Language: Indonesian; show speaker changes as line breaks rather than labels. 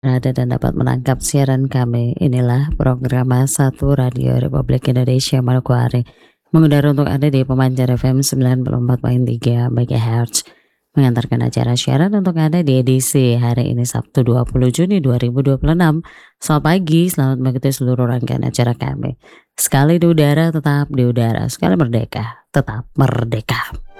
berada dan dapat menangkap siaran kami. Inilah program Satu Radio Republik Indonesia Manokwari, mengudara untuk Anda di pemancar FM 94.3 MHz, mengantarkan acara siaran untuk Anda di edisi hari ini Sabtu 20 Juni 2026. Selamat pagi, selamat mengikuti seluruh rangkaian acara kami. Sekali di udara, tetap di udara. Sekali merdeka, tetap merdeka.